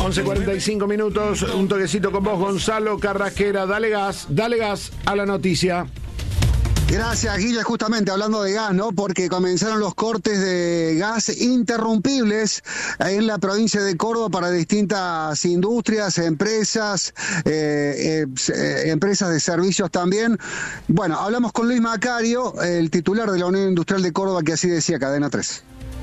11:45 minutos, un toquecito con vos, Gonzalo Carrasquera. Dale gas a la noticia. Gracias, Guille. Justamente hablando de gas, ¿no? Porque comenzaron los cortes de gas interrumpibles en la provincia de Córdoba para distintas industrias, empresas, empresas de servicios también. Bueno, hablamos con Luis Macario, el titular de la Unión Industrial de Córdoba, que así decía Cadena 3.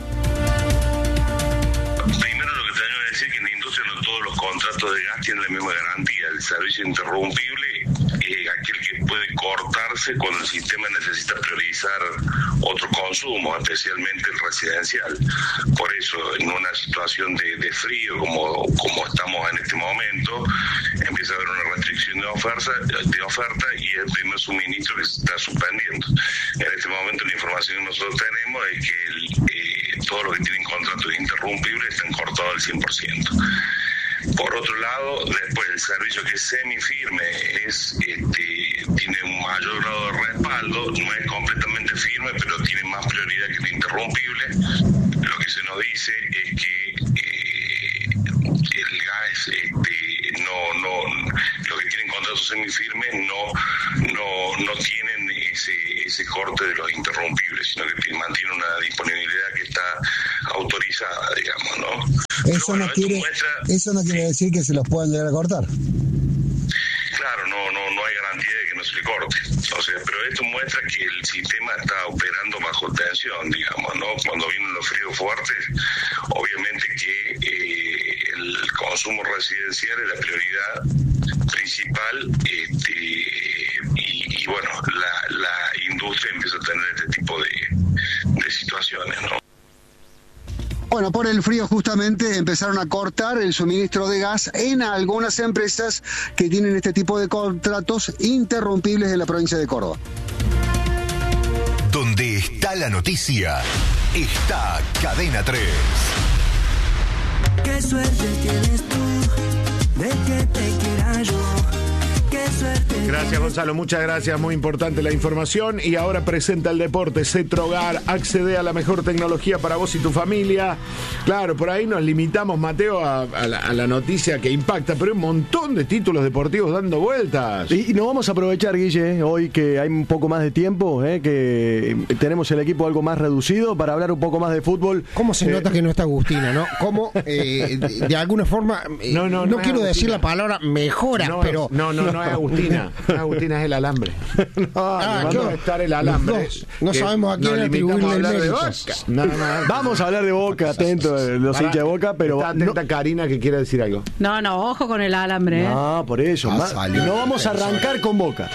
Contratos de gas tienen la misma garantía. El servicio interrumpible es aquel que puede cortarse cuando el sistema necesita priorizar otro consumo, especialmente el residencial. Por eso, en una situación de frío como estamos en este momento, empieza a haber una restricción de oferta y el primer suministro que se está suspendiendo. En este momento la información que nosotros tenemos es que todos los que tienen contratos interrumpibles están cortados al 100%. Por otro lado, después el servicio que es semifirme tiene un mayor grado de respaldo, no es completamente firme, pero tiene más prioridad que el interrumpible. Lo que se nos dice es que el gas, los que tienen contratos semifirmes no tienen ese corte de los interrumpibles, sino que mantienen una disponibilidad que está autorizada, digamos, ¿no? Eso no quiere decir que se los puedan llegar a cortar. Claro, no hay garantía de que no se le corte. O sea, pero esto muestra que el sistema está operando bajo tensión, digamos, ¿no? Cuando vienen los fríos fuertes, obviamente que el consumo residencial es la prioridad principal, y bueno, la industria empieza a tener este tipo de situaciones, ¿no? Bueno, por el frío justamente empezaron a cortar el suministro de gas en algunas empresas que tienen este tipo de contratos interrumpibles en la provincia de Córdoba. Donde está la noticia, está Cadena 3. Qué suerte tienes tú de que te quiera yo. Gracias, Gonzalo, muchas gracias, muy importante la información. Y ahora presenta el deporte Cetrogar, accede a la mejor tecnología para vos y tu familia. Claro, por ahí nos limitamos, Mateo, a la noticia que impacta, pero hay un montón de títulos deportivos dando vueltas. Y nos vamos a aprovechar, Guille, hoy que hay un poco más de tiempo, que tenemos el equipo algo más reducido para hablar un poco más de fútbol. ¿Cómo se nota que no está Agustina, no? ¿Cómo, de alguna forma, no quiero decir la palabra mejora, pero... No es Agustina. Agustina es el alambre. No estar el alambre. No sabemos a quién atribuirle el mérito. Vamos a hablar de Boca, atento, los hinchas de Boca, pero... Está atenta Karina, que quiere decir algo. No, ojo con el alambre. No, por eso. No vamos a arrancar con Boca.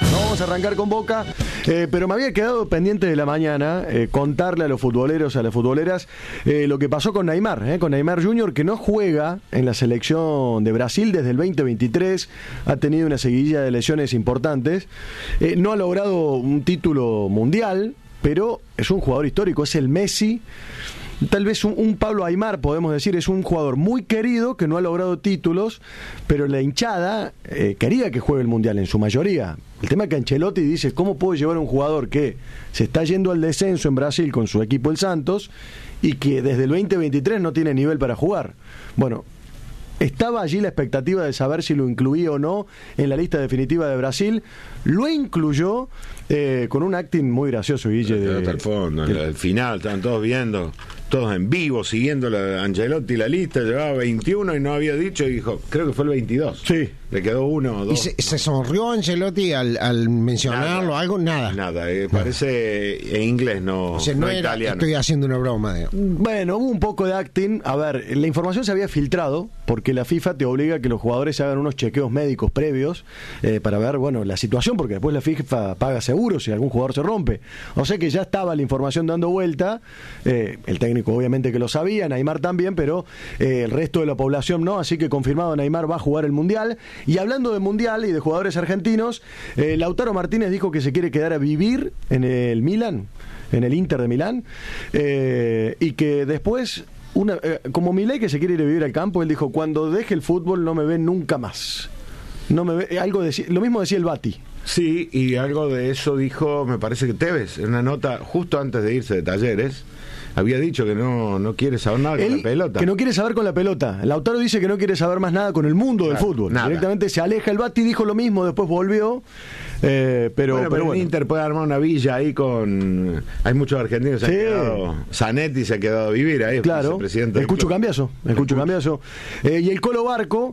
Pero me había quedado pendiente de la mañana contarle a los futboleros, a las futboleras, lo que pasó con Neymar, con Neymar Jr., que no juega en la selección de Brasil desde el 2023, ha tenido una seguidilla de lesiones importantes, no ha logrado un título mundial, pero es un jugador histórico, es el Messi, tal vez un Pablo Aimar, podemos decir, es un jugador muy querido que no ha logrado títulos, pero la hinchada quería que juegue el mundial en su mayoría. El tema es que Ancelotti dice, ¿cómo puedo llevar a un jugador que se está yendo al descenso en Brasil con su equipo el Santos y que desde el 2023 no tiene nivel para jugar? Bueno, estaba allí la expectativa de saber si lo incluía o no en la lista definitiva de Brasil. Lo incluyó con un acting muy gracioso, Guille. Hasta el fondo, al final, estaban todos viendo, todos en vivo, siguiendo la Ancelotti la lista, llevaba 21 y no había dicho, y dijo, creo que fue el 22. Sí. Le quedó 1 o 2. ¿Y se sonrió Ancelotti al mencionarlo? Nada, algo? Nada. Parece en inglés, no, o sea, no era, italiano. Estoy haciendo una broma. Bueno, hubo un poco de acting. A ver, la información se había filtrado porque la FIFA te obliga a que los jugadores hagan unos chequeos médicos previos para ver, bueno, la situación, porque después la FIFA paga seguro si algún jugador se rompe. O sea que ya estaba la información dando vuelta. El técnico obviamente que lo sabía, Neymar también, pero el resto de la población no. Así que confirmado, Neymar va a jugar el Mundial. Y hablando de Mundial y de jugadores argentinos, Lautaro Martínez dijo que se quiere quedar a vivir en el Milan, en el Inter de Milán, y que después, como Milei, que se quiere ir a vivir al campo, él dijo, cuando deje el fútbol no me ve nunca más. No me ve, lo mismo decía el Bati. Sí, y algo de eso dijo, me parece que Tevez, en una nota justo antes de irse de Talleres, había dicho que no quiere saber nada con la pelota. Que no quiere saber con la pelota. Lautaro dice que no quiere saber más nada con el mundo del fútbol. Nada. Directamente se aleja. El Bati dijo lo mismo, después volvió. Pero el Inter puede armar una villa ahí con... Hay muchos argentinos que se han quedado... Zanetti se ha quedado a vivir ahí. Claro, el Cucho Cambiaso. Y el Colo Barco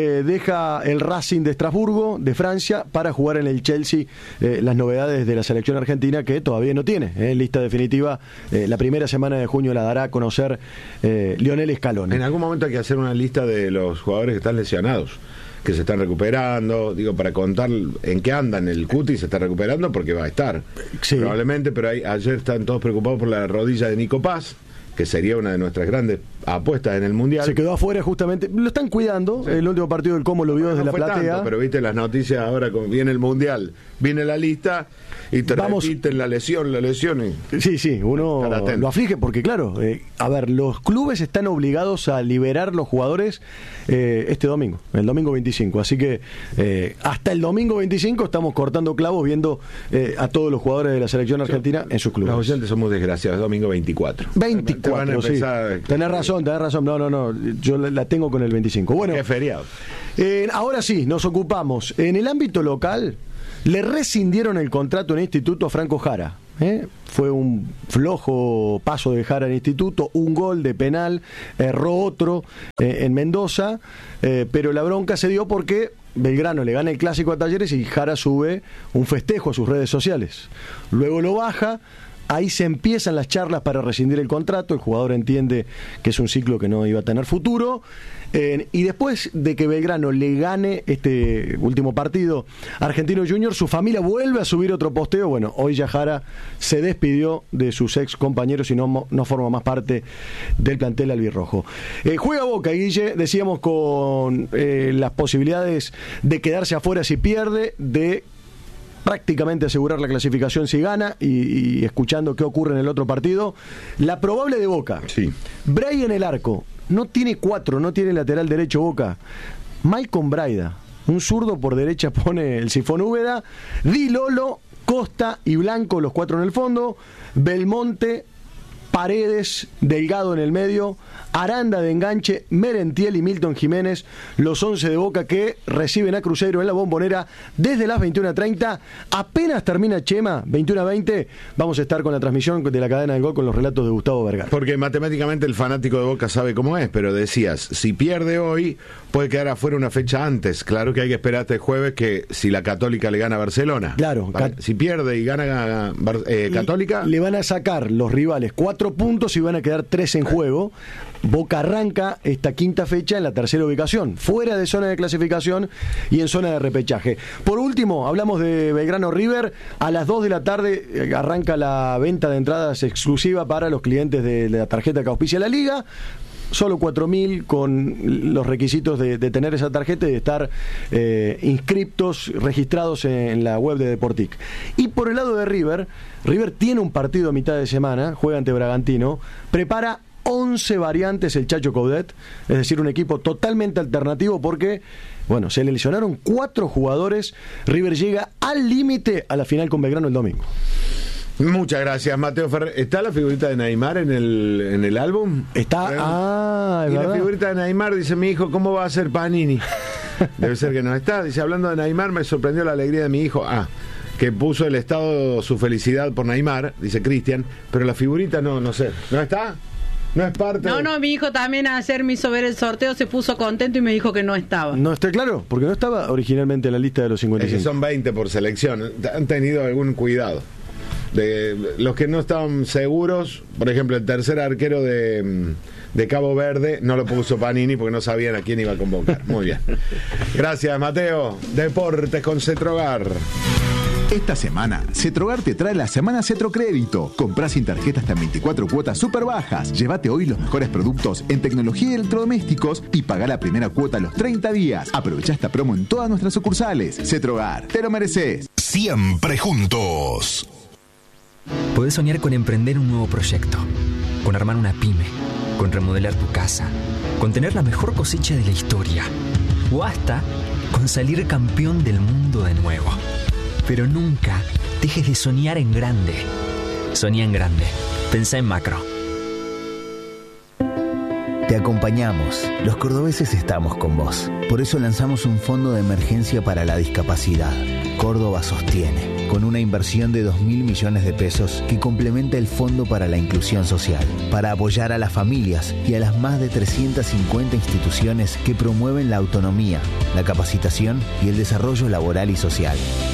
deja el Racing de Estrasburgo, de Francia, para jugar en el Chelsea. Las novedades de la selección argentina, que todavía no tiene lista definitiva. La primera semana de junio la dará a conocer Lionel Scaloni. En algún momento hay que hacer una lista de los jugadores que están lesionados, que se están recuperando, digo, para contar en qué andan. El Cuti se está recuperando porque va a estar, probablemente, pero ayer están todos preocupados por la rodilla de Nico Paz, que sería una de nuestras grandes apuestas en el Mundial. Se quedó afuera justamente, lo están cuidando, el último partido del Como lo vio desde la platea. Tanto, pero viste las noticias ahora, viene el Mundial, viene la lista y te repiten la lesión y... Sí, uno lo aflige porque claro, a ver, los clubes están obligados a liberar los jugadores este domingo, el domingo 25, así que hasta el domingo 25 estamos cortando clavos viendo a todos los jugadores de la selección argentina en sus clubes. Los oyentes somos desgraciados, domingo 24. 24, sí. Tenés razón, no, yo la tengo con el 25. Bueno, qué feriado. Ahora sí, nos ocupamos. En el ámbito local, le rescindieron el contrato en Instituto a Franco Jara. Fue un flojo paso de Jara en Instituto, un gol de penal, erró otro en Mendoza, pero la bronca se dio porque Belgrano le gana el clásico a Talleres y Jara sube un festejo a sus redes sociales. Luego lo baja. Ahí se empiezan las charlas para rescindir el contrato. El jugador entiende que es un ciclo que no iba a tener futuro. Y después de que Belgrano le gane este último partido a Argentino Junior, su familia vuelve a subir otro posteo. Bueno, hoy ya Jara se despidió de sus ex compañeros y no forma más parte del plantel albirrojo. Juega Boca, Guille, decíamos, con las posibilidades de quedarse afuera si pierde, de prácticamente asegurar la clasificación si gana, y escuchando qué ocurre en el otro partido. La probable de Boca. Sí. Bray en el arco. No tiene 4, no tiene lateral derecho Boca. Maicon Braida, un zurdo por derecha pone el Sifón Úbeda. Di Lolo, Costa y Blanco, los 4 en el fondo. Belmonte, Paredes, Delgado en el medio. Aranda de enganche, Merentiel y Milton Jiménez, los 11 de Boca que reciben a Cruzeiro en la Bombonera desde las 21:30. Apenas termina Chema, 21:20, vamos a estar con la transmisión de la cadena del gol con los relatos de Gustavo Vergara. Porque matemáticamente el fanático de Boca sabe cómo es, pero decías, si pierde hoy, puede quedar afuera una fecha antes. Claro que hay que esperar hasta el jueves, que si la Católica le gana a Barcelona. Claro. Si pierde y gana Católica, le van a sacar los rivales 4 puntos y van a quedar 3 en juego. Boca arranca esta quinta fecha en la tercera ubicación, fuera de zona de clasificación y en zona de repechaje. Por último, hablamos de Belgrano River. A las 2 de la tarde arranca la venta de entradas exclusiva para los clientes de la tarjeta que auspicia la Liga. Solo 4.000 con los requisitos de tener esa tarjeta y de estar inscriptos, registrados en la web de Deportic. Y por el lado de River tiene un partido a mitad de semana, juega ante Bragantino, prepara 11 variantes el Chacho Coudet, es decir, un equipo totalmente alternativo porque, bueno, se le lesionaron 4 jugadores. River llega al límite a la final con Belgrano el domingo. Muchas gracias, Mateo Ferrer. ¿Está la figurita de Neymar en el álbum? Está. Y ¿verdad? La figurita de Neymar, dice mi hijo, ¿cómo va a ser Panini? Debe ser que no está. Dice, hablando de Neymar, me sorprendió la alegría de mi hijo. Que puso el estado su felicidad por Neymar, dice Cristian, pero la figurita no sé. ¿No está? No es parte. No, mi hijo también ayer me hizo ver el sorteo, se puso contento y me dijo que no estaba. No está claro, porque no estaba originalmente en la lista de los 55. Es que son 20 por selección. Han tenido algún cuidado. De los que no estaban seguros, por ejemplo, el tercer arquero de Cabo Verde no lo puso Panini porque no sabían a quién iba a convocar. Muy bien. Gracias, Mateo. Deportes con Cetrogar. Esta semana, Cetrogar te trae la semana Cetrocrédito. Comprá sin tarjeta hasta en 24 cuotas súper bajas. Llévate hoy los mejores productos en tecnología y electrodomésticos y pagá la primera cuota a los 30 días. Aprovecha esta promo en todas nuestras sucursales. Cetrogar, te lo mereces. Siempre juntos. Podés soñar con emprender un nuevo proyecto, con armar una pyme, con remodelar tu casa, con tener la mejor cosecha de la historia, o hasta con salir campeón del mundo de nuevo. Pero nunca dejes de soñar en grande. Soñá en grande. Pensá en macro. Te acompañamos. Los cordobeses estamos con vos. Por eso lanzamos un fondo de emergencia para la discapacidad. Córdoba sostiene, con una inversión de 2.000 millones de pesos que complementa el Fondo para la Inclusión Social, para apoyar a las familias y a las más de 350 instituciones que promueven la autonomía, la capacitación y el desarrollo laboral y social.